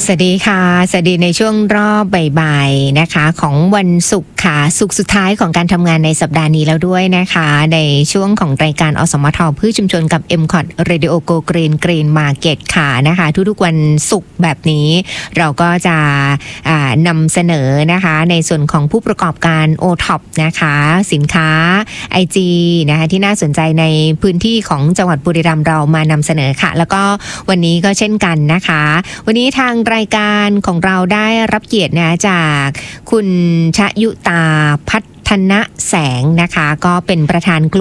สวัสดีค่ะสวัสดีในช่วงรอบบ่ายๆนะคะของวันศุกร์ค่ะศุกร์สุดท้ายของการทำงานในสัปดาห์นี้แล้วด้วยนะคะในช่วงของรายการอสมทพืชชุมชนกับ MCOT Radio Go Green Green Market ค่ะนะคะทุกๆวันศุกร์แบบนี้เราก็จะนำเสนอนะคะในส่วนของผู้ประกอบการ OTOP นะคะสินค้า IG นะคะที่น่าสนใจในพื้นที่ของจังหวัดบุรีรัมย์เรามานำเสนอค่ะแล้วก็วันนี้ก็เช่นกันนะคะวันนี้ทางรายการของเราได้รับเกียรตินะจากคุณชยุตาพัฒนแสงนะคะก็เป็นประธาน